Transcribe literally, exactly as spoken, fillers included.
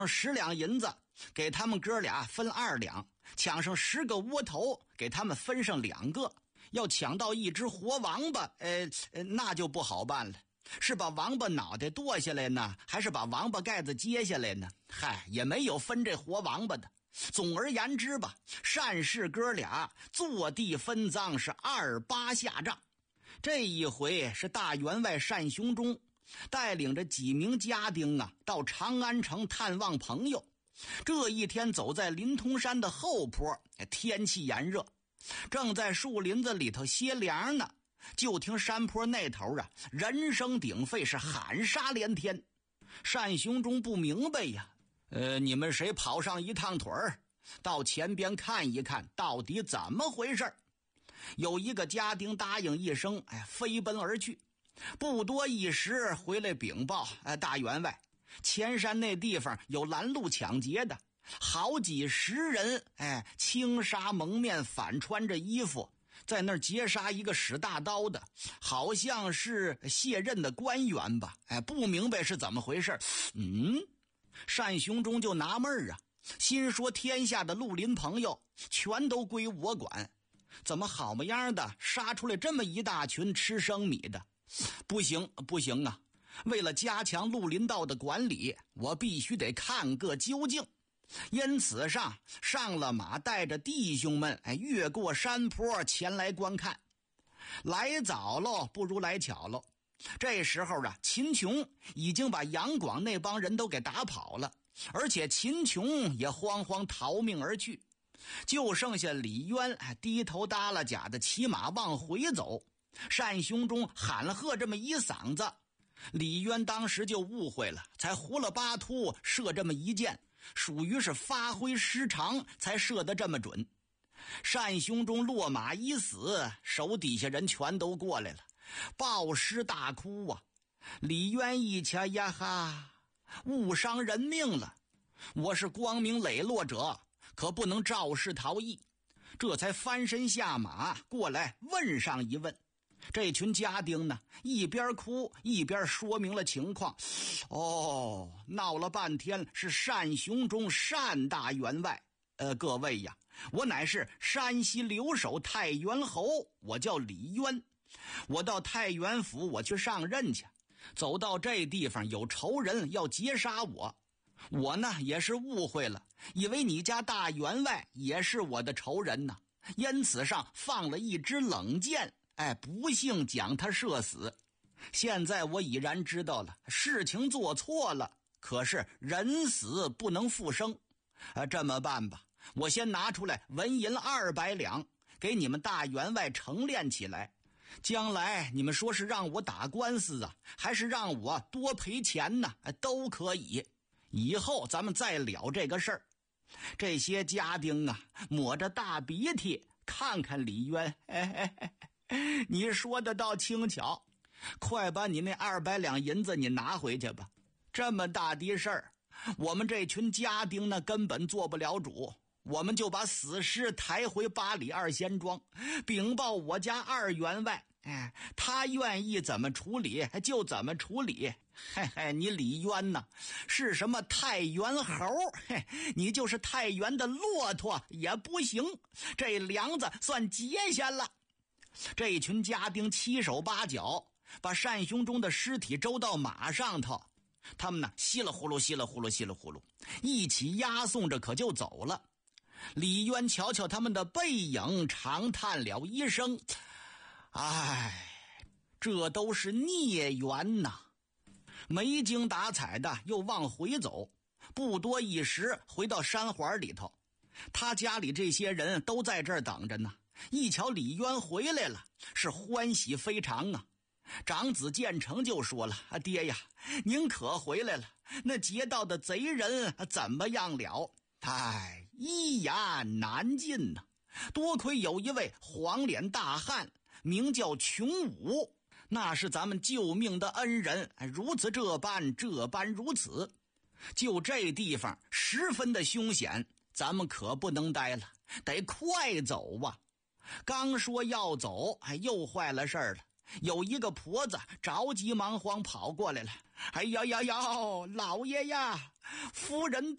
十两银子，给他们哥俩分二两；抢上十个窝头，给他们分上两个。要抢到一只活王八，呃，那就不好办了。是把王八脑袋剁下来呢，还是把王八盖子揭下来呢？嗨，也没有分这活王八的。总而言之吧，单氏哥俩坐地分赃是二八下账。这一回是大员外单雄忠带领着几名家丁啊，到长安城探望朋友。这一天走在临潼山的后坡，天气炎热，正在树林子里头歇凉呢，就听山坡那头啊，人声鼎沸，是喊杀连天。单雄忠不明白呀，呃，你们谁跑上一趟腿儿，到前边看一看，到底怎么回事？有一个家丁答应一声，哎，飞奔而去。不多一时，回来禀报，哎，大员外，前山那地方有拦路抢劫的，好几十人，哎，轻纱蒙面，反穿着衣服，在那儿劫杀一个使大刀的，好像是卸任的官员吧，哎，不明白是怎么回事。嗯，单雄忠就纳闷啊，心说天下的绿林朋友全都归我管，怎么好么样的杀出来这么一大群吃生米的？不行不行啊，为了加强绿林道的管理，我必须得看个究竟。因此上上了马，带着弟兄们，哎，越过山坡前来观看。来早喽，不如来巧喽。这时候啊，秦琼已经把杨广那帮人都给打跑了，而且秦琼也慌慌逃命而去，就剩下李渊低头耷拉甲的骑马往回走。单雄忠喊了喝这么一嗓子，李渊当时就误会了，才胡了八突射这么一箭，属于是发挥失常，才射得这么准。单雄忠落马一死，手底下人全都过来了，抱尸大哭啊。李渊一瞧，呀哈，误伤人命了，我是光明磊落者，可不能肇事逃逸，这才翻身下马过来问上一问。这群家丁呢，一边哭一边说明了情况。哦，闹了半天是单雄忠单大员外，呃，各位呀，我乃是山西留守太原侯，我叫李渊，我到太原府我去上任去，走到这地方有仇人要劫杀我，我呢也是误会了，以为你家大员外也是我的仇人呢，因此上放了一支冷箭，哎，不幸将他射死。现在我已然知道了，事情做错了，可是人死不能复生。啊，这么办吧，我先拿出来纹银二百两，给你们大员外成殓起来。将来你们说是让我打官司啊，还是让我多赔钱呢，都可以。以后咱们再了这个事儿。这些家丁啊，抹着大鼻涕看看李渊，嘿嘿嘿，你说的倒轻巧，快把你那二百两银子你拿回去吧。这么大的事儿，我们这群家丁呢根本做不了主，我们就把死尸抬回八里二仙庄，禀报我家二员外，哎，他愿意怎么处理就怎么处理。嘿嘿，你李渊呐，是什么太原猴？嘿，你就是太原的骆驼也不行，这梁子算结下了。这群家丁七手八脚把单雄忠的尸体周到马上头，他们呢稀里呼噜稀里呼噜稀里呼噜一起押送着，可就走了。李渊瞧瞧他们的背影，长叹了一声，唉，这都是孽缘呐。没精打采的又往回走，不多一时回到山环里头，他家里这些人都在这儿等着呢。一瞧李渊回来了，是欢喜非常啊。长子建成就说了，啊，爹呀，您可回来了，那劫道的贼人怎么样了？唉，一言难尽呐。多亏有一位黄脸大汉名叫穷武，那是咱们救命的恩人，如此这般这般如此。就这地方十分的凶险，咱们可不能待了，得快走啊。刚说要走，哎，又坏了事儿了。 有一个婆子着急忙慌跑过来了。哎呀呀呀，老爷呀，夫人